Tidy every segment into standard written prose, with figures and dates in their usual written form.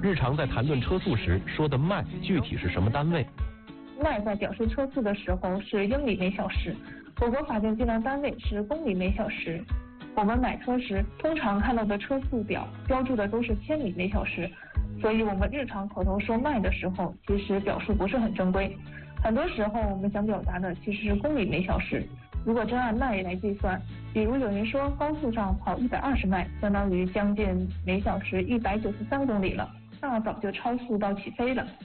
日常在谈论车速时说的迈具体是什么单位？ 迈在表示车速的时候是英里每小时，我国法定计量单位是公里每小时。我们买车时通常看到的车速表标注的都是千米每小时，所以我们日常口头说迈的时候，其实表述不是很正规。很多时候我们想表达的其实是公里每小时。如果真按迈来计算，比如有人说高速上跑120迈，相当于将近每小时193公里了，那早就超速到起飞了。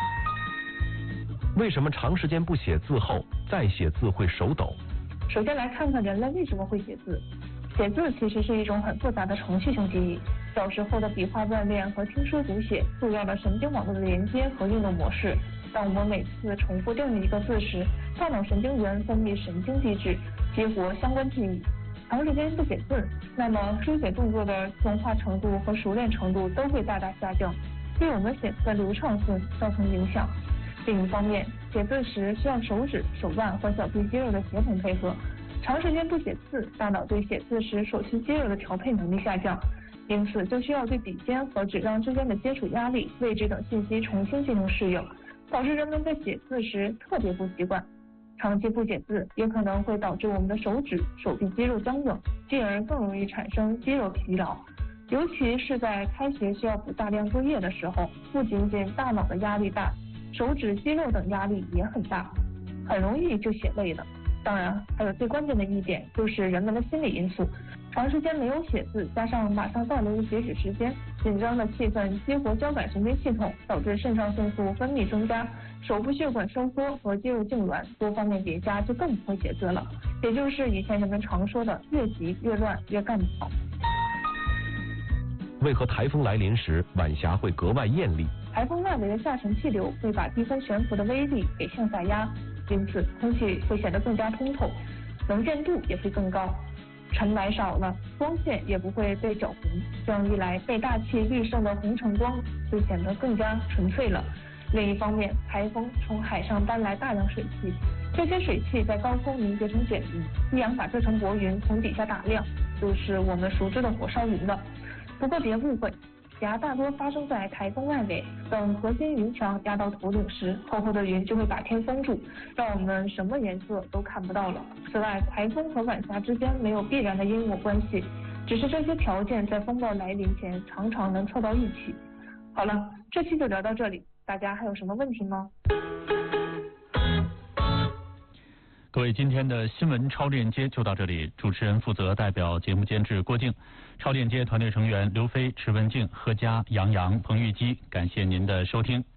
为什么长时间不写字后再写字会手抖？ 首先来看看人类为什么会写字。写字其实是一种很复杂的程序性记忆。小时候的笔画锻炼和听说读写塑造了神经网络的连接和运动模式。当我们每次重复定义一个字时，大脑神经元分泌神经递质，激活相关记忆。长时间不写字，那么书写动作的自动化程度和熟练程度都会大大下降，对我们写字的流畅性造成影响。另一方面，写字时需要手指、手腕和小臂肌肉的协同配合。长时间不写字，大脑对写字时手区肌肉的调配能力下降，因此就需要对笔尖和纸张之间的接触压力、位置等信息重新进行适应，导致人们在写字时特别不习惯。长期不写字也可能会导致我们的手指、手臂肌肉僵硬，进而更容易产生肌肉疲劳。尤其是在开学需要补大量作业的时候，不仅仅大脑的压力大，手指、肌肉等压力也很大，很容易就写累了。当然，还有最关键的一点就是人们的心理因素。长时间没有写字，加上马上到了截止时间，紧张的气氛激活交感神经系统，导致肾上腺素分泌增加，手部血管收缩和肌肉痉挛，多方面叠加，就更不会写字了。也就是以前人们常说的越急越乱越干不好。 为何台风来临时晚霞会格外艳丽？ 台风外围的下沉气流会把低空悬浮的微粒给向下压，因此空气会显得更加通透，能见度也会更高，尘霾少了，光线也不会被搅浑，这样一来，被大气滤胜的红橙光就显得更加纯粹了。另一方面，台风从海上搬来大量水汽，这些水汽在高空凝结成卷云，一氧把这层薄云从底下打亮，就是我们熟知的火烧云了。不过别误会，压大多发生在台风外围，等核心云墙压到头顶时，厚厚的云就会把天封住，让我们什么颜色都看不到了。此外，台风和晚霞之间没有必然的因果关系，只是这些条件在风暴来临前常常能凑到一起。好了，这期就聊到这里，大家还有什么问题吗？ 各位，今天的新闻超链接就到这里，主持人负责代表节目监制郭靖，超链接团队成员刘飞、池文静、贺佳、杨洋、彭玉基，感谢您的收听。